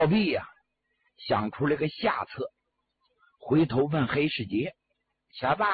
壁呀想出了个下策，回头问黑世杰：“小子，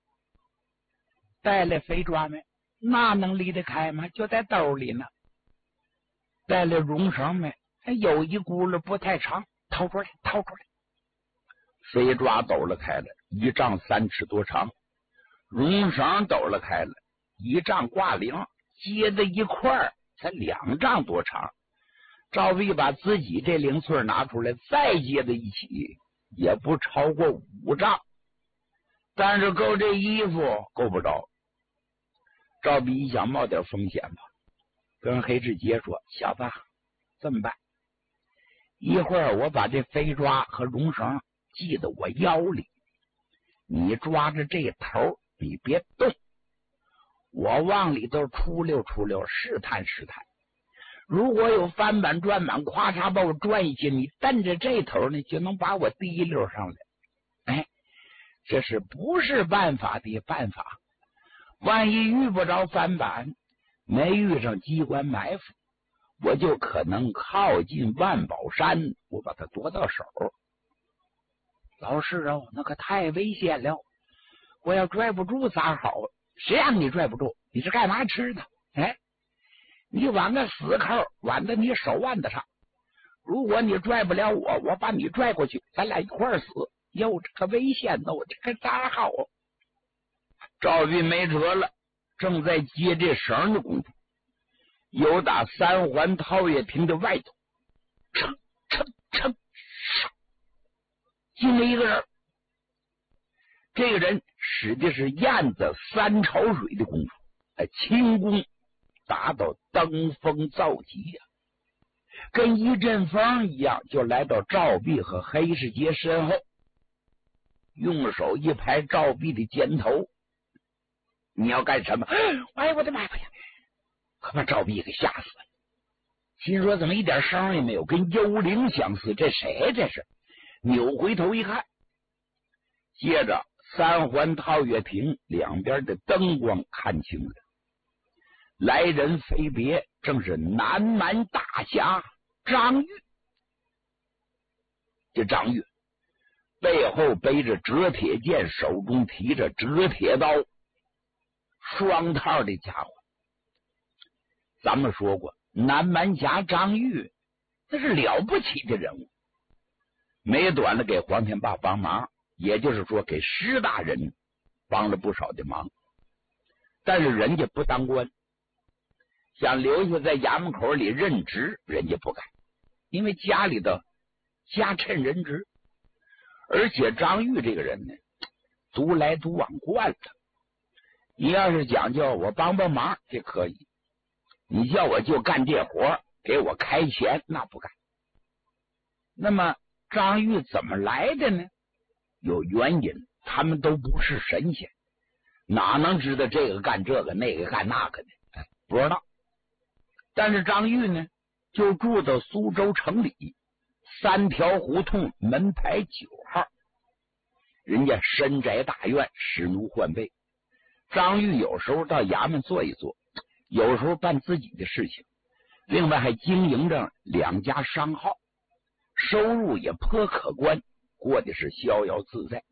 带来飞抓没？那能离得开吗？就在兜里呢。带来绒绳没？有一轱辘不太长，掏出来，掏出来。”飞抓抖了开了，1丈3尺多长；绒绳抖了开了，1丈挂零，接在一块才2丈多长。赵壁把自己这零碎拿出来，再接在一起，也不超过5丈，但是够这衣服够不着。赵壁一想冒点风险吧，跟黑世杰说：“小子，这么办，一会儿我把这飞抓和绒绳系到我腰里，你抓着这头，你别动，我往里头出溜出溜，试探试探。如果有翻板转板，咵嚓把我转一下，你蹬着这头呢，就能把我提溜上来。哎，这是不是办法的办法？万一遇不着翻板，没遇上机关埋伏，我就可能靠近万宝山，我把它夺到手。老师哦，那可太危险了，我要拽不住咋好？谁让你拽不住？你是干嘛吃的？哎，你挽个死扣，挽在你手腕子上。如果你拽不了我，我把你拽过去，咱俩一块儿死。哟，这个危险呢，我这个咋好？赵壁没辙了，正在接这绳的功夫，有打3环套月亭的外头，噌噌噌，进了一个人。这个人使的是燕子3潮水的功夫，轻功达到登峰造极呀，跟一阵风一样，就来到赵壁和黑世杰身后，用手一拍赵壁的肩头：“你要干什么？”哎，我的妈呀！可把赵壁给吓死了，心说怎么一点声也没有，跟幽灵相似，这谁这是？扭回头一看，接着3环套月亭两边的灯光看清了，来人非别，正是南蛮大侠张玉。这张玉背后背着折铁剑，手中提着折铁刀，双套的家伙。咱们说过，南蛮侠张玉那是了不起的人物，没短了给黄天霸帮忙，也就是说给施大人帮了不少的忙。但是人家不当官，想留下在衙门口里任职，人家不敢，因为家里的家趁人职。而且张玉这个人呢，独来独往惯了，你要是讲究我帮帮忙，这可以，你叫我就干这活，给我开钱，那不干。那么张玉怎么来的呢？有原因，他们都不是神仙，哪能知道这个干这个，那个干那个呢？不知道。但是张玉呢，就住到苏州城里3条胡同门牌9号，人家深宅大院，使奴换备。张玉有时候到衙门坐一坐，有时候办自己的事情，另外还经营着2家商号，收入也颇可观，过的是逍遥自在。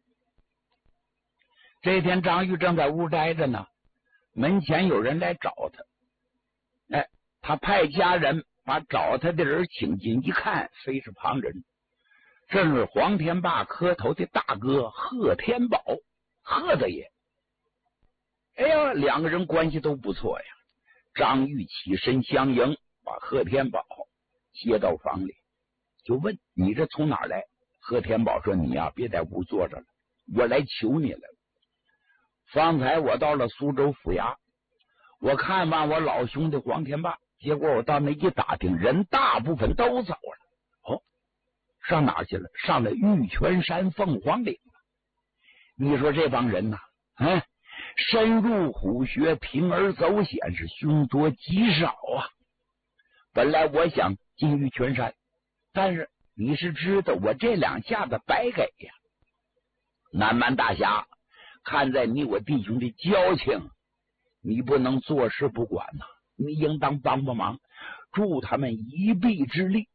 这天张玉正在屋待着呢，门前有人来找他。他派家人把找他的人请进，一看非是旁人，正是黄天霸磕头的大哥贺天宝，贺大爷。哎呀，两个人关系都不错呀。张玉起身相迎，把贺天宝接到房里，就问：“你这从哪儿来？”贺天宝说：“你呀，别在屋坐着了，我来求你来了。方才我到了苏州府衙，我看望我老兄弟黄天霸，结果我到那一打听，人大部分都走了。哦，上哪儿去了？上了玉泉山凤凰岭了。你说这帮人呐，深入虎穴，铤而走险，是凶多吉少啊。本来我想进玉泉山，但是你是知道我这2下子白给呀。南蛮大侠，看在你我弟兄的交情，你不能坐视不管呐，你应当帮帮忙，助他们一臂之力。